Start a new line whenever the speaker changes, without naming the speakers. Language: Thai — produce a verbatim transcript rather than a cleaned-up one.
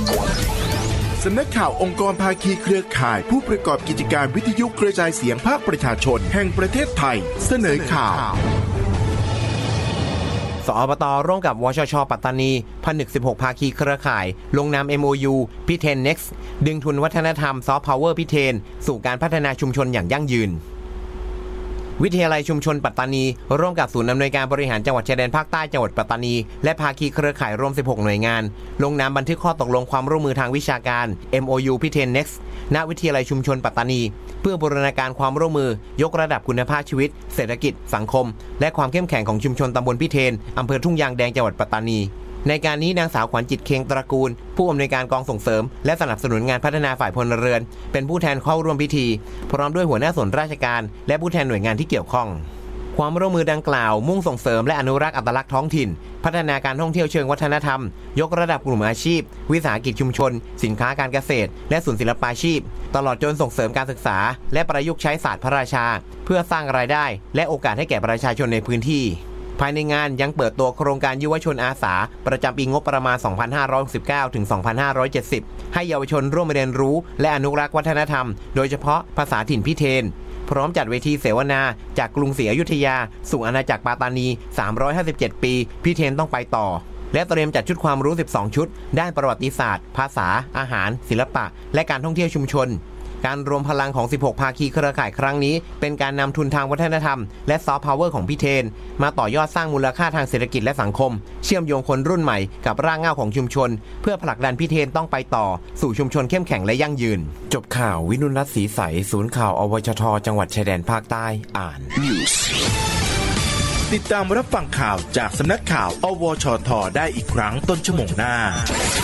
สำนักข่าวองค์กรภาคีเครือข่ายผู้ประกอบกิจการวิทยุกระจายเสียงภาคประชาชนแห่งประเทศไทยเสนอข่าว
สอบต.ร่วมกับวชช.ปัตตานีผนึกสิบหกภาคีเครือข่ายลงนาม เอ็ม โอ ยู พิเทน Next ดึงทุนวัฒนธรรมซอฟต์พาวเวอร์พิเทนสู่การพัฒนาชุมชนอย่างยั่งยืนวิทยาลัยชุมชนปัตตานีร่วมกับศูนย์อำนวยการบริหารจังหวัดชายแดนภาคใต้จังหวัดปัตตานีและภาคีเครือข่ายรวมสิบหกหน่วยงานลงนามบันทึกข้อตกลงความร่วมมือทางวิชาการ เอ็ม โอ ยู พิเทน Next ณวิทยาลัยชุมชนปัตตานีเพื่อบูรณาการความร่วมมือยกระดับคุณภาพชีวิตเศรษฐกิจสังคมและความเข้มแข็งของชุมชนตำบลพิเทนอำเภอทุ่งยางแดงจังหวัดปัตตานีในการนี้นางสาวขวัญจิตเคงตระกูลผู้อำนวยการกองส่งเสริมและสนับสนุนงานพัฒนาฝ่ายพลเรือนเป็นผู้แทนเข้าร่วมพิธีพร้อมด้วยหัวหน้าส่วนราชการและผู้แทนหน่วยงานที่เกี่ยวข้องความร่วมมือดังกล่าวมุ่งส่งเสริมและอนุรักษ์อัตลักษณ์ท้องถิ่นพัฒนาการท่องเที่ยวเชิงวัฒนธรรมยกระดับกลุ่มอาชีพวิสาหกิจชุมชนสินค้าการเกษตรและศูนย์ศิลปาชีพตลอดจนส่งเสริมการศึกษาและประยุกต์ใช้ศาสตร์พระราชาเพื่อสร้างรายได้และโอกาสให้แก่ประชาชนในพื้นที่ภายในงานยังเปิดตัวโครงการยุวชนอาสาประจำปีงบประมาณ สองพันห้าร้อยหกสิบเก้า ถึง สองพันห้าร้อยเจ็ดสิบ ให้เยาวชนร่วมเรียนรู้และอนุรักษ์วัฒนธรรมโดยเฉพาะภาษาถิ่นพิเทนพร้อมจัดเวทีเสวนาจากกรุงศรีอยุธยาสู่อาณาจักรปัตตานีสามร้อยห้าสิบเจ็ดปีพิเทนต้องไปต่อและเตรียมจัดชุดความรู้สิบสองชุดด้านประวัติศาสตร์ภาษาอาหารศิลปะและการท่องเที่ยวชุมชนการรวมพลังของสิบหกภาคีเครือข่ายครั้งนี้เป็นการนำทุนทางวัฒนธรรมและซอฟต์พาวเวอร์ของพิเทนมาต่อยอดสร้างมูลค่าทางเศรษฐกิจและสังคมเชื่อมโยงคนรุ่นใหม่กับรากเหง้าของชุมชนเพื่อผลักดันพิเทนต้องไปต่อสู่ชุมชนเข้มแข็งและยั่งยืนจบข่าววินุรัตน์ศรีใสศูนย์ข่าวอวชทจังหวัดชายแดนภาคใต้อ่าน
ติดตามรับฟังข่าวจากสำนักข่าวอวชทได้อีกครั้งต้นชั่วโมงหน้า